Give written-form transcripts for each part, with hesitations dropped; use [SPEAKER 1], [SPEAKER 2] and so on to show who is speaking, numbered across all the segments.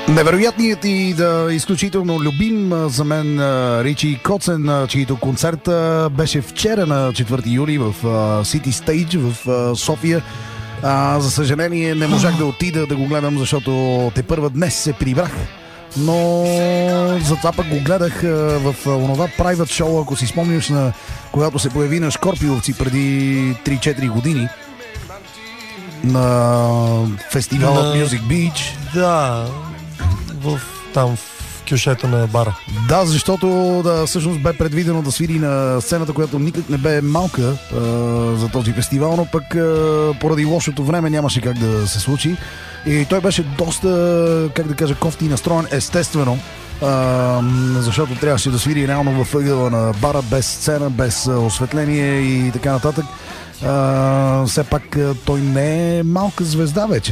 [SPEAKER 1] Невероятният и изключително любим за мен Ричи Коцен, чието концерт беше вчера на 4 юли в City Stage в София. За съжаление не можах да отида да го гледам, защото тепърва днес се прибрах. Но затова пък го гледах в онова private шоу, ако си спомняш, когато се появи на Шкорпиовци преди 3-4 години на фестивалът Music Beach.
[SPEAKER 2] Да, там в кюшето на бара.
[SPEAKER 1] Да, защото всъщност бе предвидено да свири на сцената, която никак не бе малка за този фестивал, но пък поради лошото време нямаше как да се случи. И той беше доста, как да кажа, кофти настроен, естествено, защото трябваше да свири реално в ъгъла на бара, без сцена, без осветление и така нататък. Все пак той не е малка звезда вече.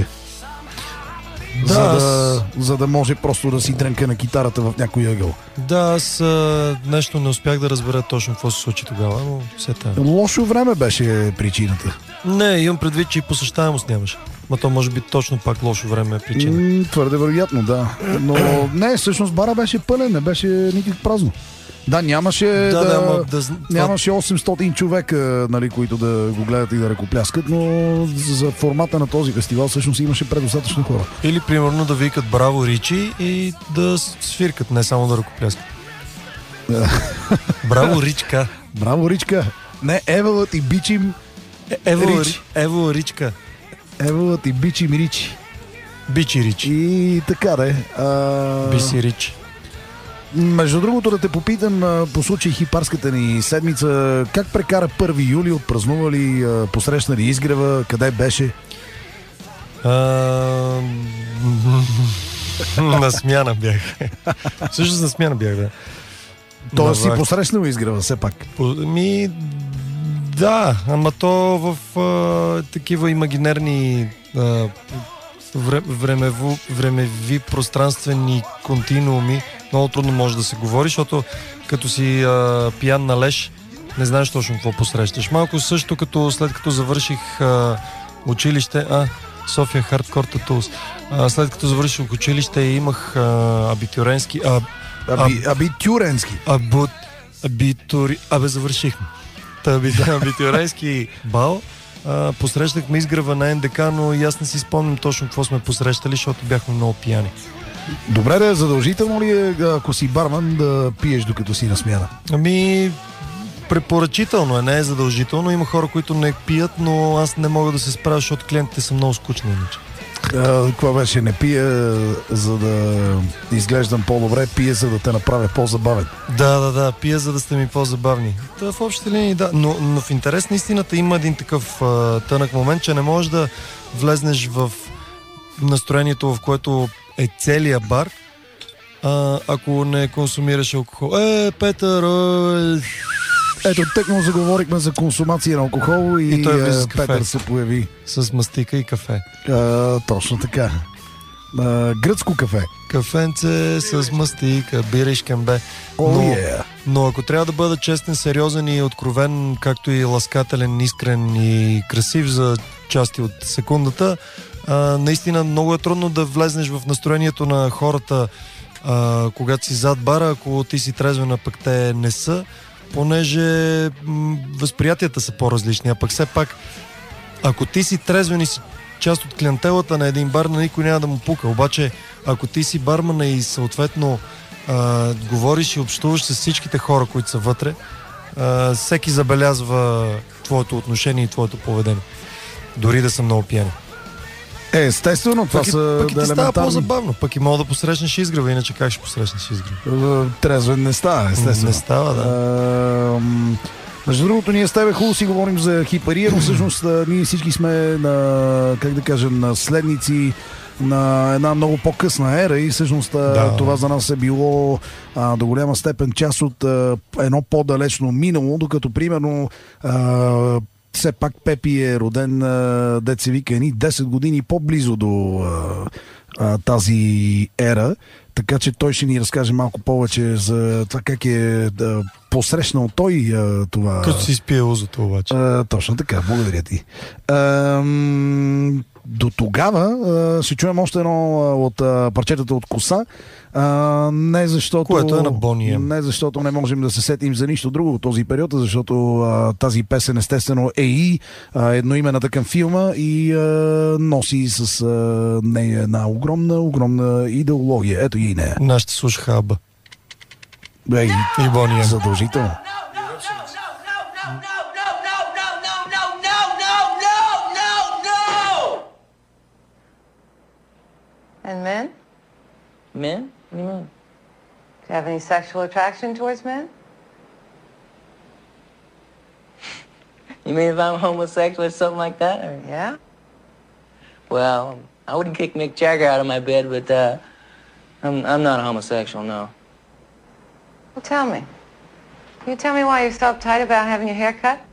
[SPEAKER 1] Да, за да може просто да си дрънка на китарата в някой ъгъл.
[SPEAKER 2] Да, аз нещо не успях да разбера точно какво се случи тогава, но все така.
[SPEAKER 1] Лошо време беше причината.
[SPEAKER 2] Не, имам предвид, че и посещаемост нямаше. Ма то може би точно пак лошо време е причина.
[SPEAKER 1] Твърде вероятно, да. Но не, всъщност бара беше пълен, не беше никак празно. Да, нямаше нямаше 800 човека, нали, които да го гледат и да ръкопляскат, но за формата на този фестивал всъщност имаше предостатъчно хора.
[SPEAKER 2] Или примерно да викат браво Ричи и да свиркат, не само да ръкопляскат. Браво Ричка.
[SPEAKER 1] Браво Ричка. Не, евалът и бичим Ричи.
[SPEAKER 2] Ево Ричка.
[SPEAKER 1] Евалът и бичим Ричи.
[SPEAKER 2] Бичи Ричи.
[SPEAKER 1] И така да е.
[SPEAKER 2] Биси Ричи.
[SPEAKER 1] Между другото да те попитам по случай хипарската ни седмица, как прекара 1 юли, отпразнува ли, посрещна ли изгрева, къде беше?
[SPEAKER 2] На смяна бях. Всъщност на смяна бях, да.
[SPEAKER 1] Тоест си посрещнал изгрева все пак?
[SPEAKER 2] Да, ама то в такива имагинерни времеви пространствени континууми много трудно може да се говори, защото като си пиян на леш, не знаеш точно какво посрещаш. Малко също като след като завърших училище, София Хардкор Татулс. След като завърших училище имах абитюренски.
[SPEAKER 1] Абитюренски?
[SPEAKER 2] Завършихме. Абитюренски бал. Посрещахме изгрева на НДК, но и аз не си спомням точно какво сме посрещали, защото бяхме много пияни.
[SPEAKER 1] Добре, да, задължително ли е, ако си барман, да пиеш докато си на смяна?
[SPEAKER 2] Препоръчително е, не е задължително. Има хора, които не пият, но аз не мога да се справя, защото клиентите са много скучни.
[SPEAKER 1] Какво беше? Не пия, за да изглеждам по-добре, пия, за да те направя по-забавен.
[SPEAKER 2] Да, пия, за да сте ми по-забавни. В общите линии, да. Но в интерес на истината има един такъв тънък момент, че не можеш да влезнеш в настроението, в което е целият бар, ако не консумираш алкохол. Петър!
[SPEAKER 1] Ето, тъкмо заговорихме за консумация на алкохол и Петър се появи.
[SPEAKER 2] С мастика и кафе.
[SPEAKER 1] Точно така. Гръцко кафе.
[SPEAKER 2] Кафенце с мастика, бира и шкембе. Но ако трябва да бъда честен, сериозен и откровен, както и ласкателен, искрен и красив за части от секундата, наистина много е трудно да влезнеш в настроението на хората, когато си зад бара, ако ти си трезвен, а пък те не са, понеже възприятията са по-различни, а пък все пак ако ти си трезвен и си част от клиентелата на един бар, на никой няма да му пука. Обаче ако ти си бармана и съответно говориш и общуваш с всичките хора, които са вътре, всеки забелязва твоето отношение и твоето поведение. Дори да са много пияни.
[SPEAKER 1] Естествено, това са
[SPEAKER 2] пък и ти става по-забавно. Пък и мога да посрещнеш изгрева, иначе как ще посрещнеш изгрева?
[SPEAKER 1] Трезвен не става, естествено.
[SPEAKER 2] Не става, да.
[SPEAKER 1] Между другото, ние с тебе хубаво си говорим за хипария, но всъщност ние всички сме наследници на една много по-късна ера и всъщност това за нас е било до голяма степен част от едно по-далечно минало, докато примерно все пак Пепи е роден, деца вика, 10 години по-близо до тази ера, така че той ще ни разкаже малко повече за това как е посрещнал той това.
[SPEAKER 2] Като си спие узото обаче.
[SPEAKER 1] Точно така, благодаря ти. до тогава ще чуем още едно от парчетата от Коса. Не защото,
[SPEAKER 2] което е на Boney M.
[SPEAKER 1] Не защото не можем да се сетим за нищо друго от този период, защото тази песен естествено е и едноимената към филма и носи с нея една огромна идеология. Ето и нея.
[SPEAKER 2] Нашите слушаха Аба.
[SPEAKER 1] И
[SPEAKER 2] Boney M.
[SPEAKER 1] Задължително.
[SPEAKER 3] And men?
[SPEAKER 4] Men? What do you mean?
[SPEAKER 3] Do you have any sexual attraction towards men?
[SPEAKER 4] You mean if I'm homosexual or something like that? Or...
[SPEAKER 3] Yeah?
[SPEAKER 4] Well, I wouldn't kick Mick Jagger out of my bed, but I'm not a homosexual, no.
[SPEAKER 3] Well, tell me. Can you tell me why you're so uptight about having your hair cut?